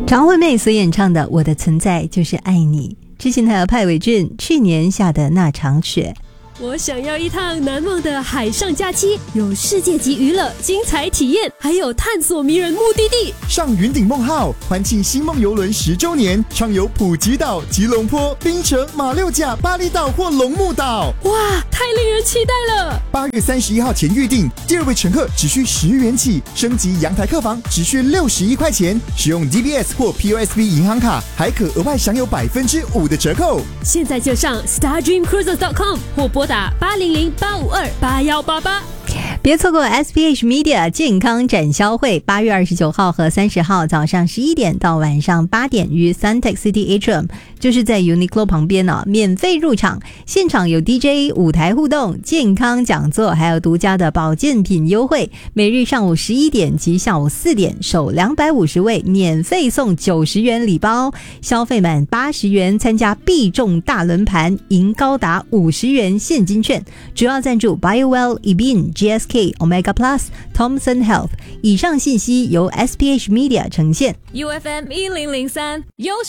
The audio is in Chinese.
张惠妹所演唱的《我的存在就是爱你》，之前还有派伟俊去年下的那场雪。 我想要一趟难忘的海上假期，有世界级娱乐、精彩体验，还有探索迷人目的地。 上云顶梦号，欢庆星梦邮轮10周年，畅游普吉岛、吉隆坡、槟城、马六甲、巴厘岛或龙目岛。 哇，太令人期待了 ！8月31号前预定，第2位乘客只需10元起，升级阳台客房只需61块钱，使用 DBS 或 POSB 银行卡，还可额外享有5%的折扣。 现在就上 StarDreamCruises.com 或拨打800-852-8188。 别错过 SPH Media 健康展销会，8月29号和30号早上11点到晚上8点于 Suntec City Atrium， 就是在 Uniqlo 旁边免费入场，现场有 DJ 舞台互动、健康讲座，还有独家的保健品优惠。每日上午11点及下午4点，首250位免费送90元礼包，消费满80元参加必中大轮盘，赢高达50元现金券。主要赞助 BioWell、Ebin、GSK、Omega Plus、Thomson Health。以上信息由 SPH Media 呈现。 UFM 1003